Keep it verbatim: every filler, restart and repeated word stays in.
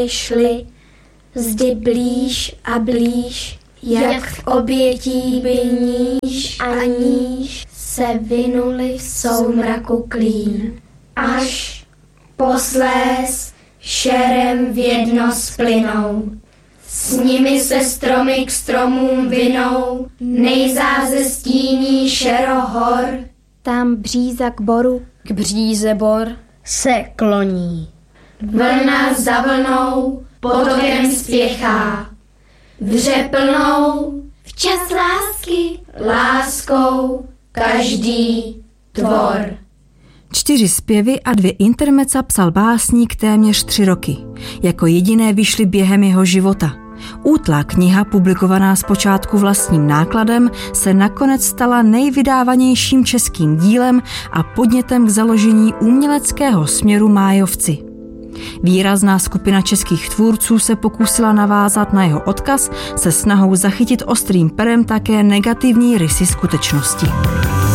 šli zdy blíž a blíž, jak v obětí by níž a níž se vinuli v soumraku klín, až posléz šerem v jedno splynou. S nimi se stromy k stromům vinou, nejzáze stíní šero hor. Tam bříza k boru, k bříze bor se kloní. Vlna za vlnou potokem spěchá, vře plnou včas lásky, láskou každý tvor. Čtyři zpěvy a dvě intermeca psal básník téměř tři roky. Jako jediné vyšly během jeho života. Útlá kniha, publikovaná zpočátku vlastním nákladem, se nakonec stala nejvydávanějším českým dílem a podnětem k založení uměleckého směru Májovci. Výrazná skupina českých tvůrců se pokusila navázat na jeho odkaz se snahou zachytit ostrým perem také negativní rysy skutečnosti.